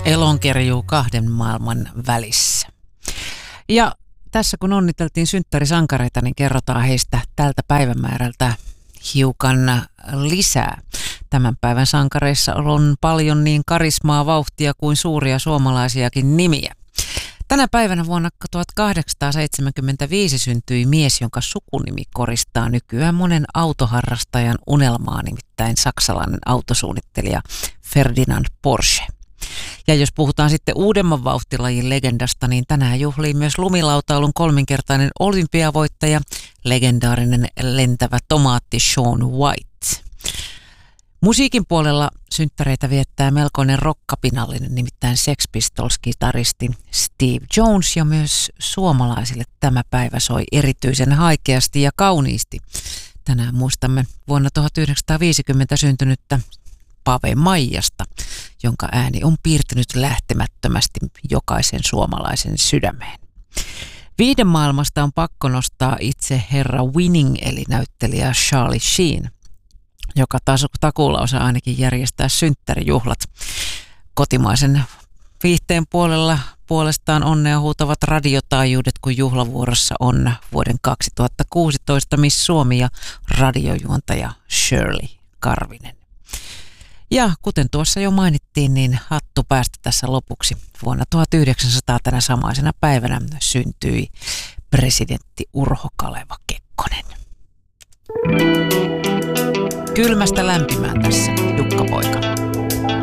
Elonkerjuu kahden maailman välissä. Ja tässä kun onniteltiin synttärisankareita, niin kerrotaan heistä tältä päivämäärältä hiukan lisää. Tämän päivän sankareissa on paljon niin karismaa, vauhtia kuin suuria suomalaisiakin nimiä. Tänä päivänä vuonna 1875 syntyi mies, jonka sukunimi koristaa nykyään monen autoharrastajan unelmaa, nimittäin saksalainen autosuunnittelija Ferdinand Porsche. Ja jos puhutaan sitten uudemman vauhtilajin legendasta, niin tänään juhlii myös lumilautailun kolminkertainen olympiavoittaja, legendaarinen lentävä tomaatti Shaun White. Musiikin puolella synttäreitä viettää melkoinen rockapinallinen, nimittäin Sex Pistols-kitaristi Steve Jones, ja myös suomalaisille tämä päivä soi erityisen haikeasti ja kauniisti. Tänään muistamme vuonna 1950 syntynyttä Pave Maijasta, jonka ääni on piirtynyt lähtemättömästi jokaisen suomalaisen sydämeen. Viihdemaailmasta on pakko nostaa itse herra Winning, eli näyttelijä Charlie Sheen, joka takuulla osaa ainakin järjestää synttärijuhlat. Kotimaisen viihteen puolella puolestaan onnea huutavat radiotaajuudet, kun juhlavuorossa on vuoden 2016 Miss Suomi ja radiojuontaja Shirley Karvinen. Ja kuten tuossa jo mainittiin, niin hattu päästä tässä lopuksi. Vuonna 1900 tänä samaisena päivänä syntyi presidentti Urho Kaleva Kekkonen. Kylmästä lämpimään tässä, Jukka Poika.